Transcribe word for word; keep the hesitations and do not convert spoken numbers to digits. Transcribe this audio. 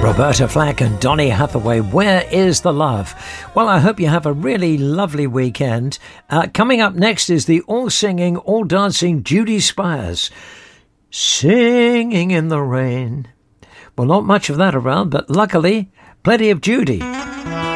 Roberta Flack and Donny Hathaway, Where is the Love? Well, I hope you have a really lovely weekend. Uh, coming up next is the all-singing, all-dancing Judy Spires. Singing in the rain. Well, not much of that around, but luckily, plenty of Judy.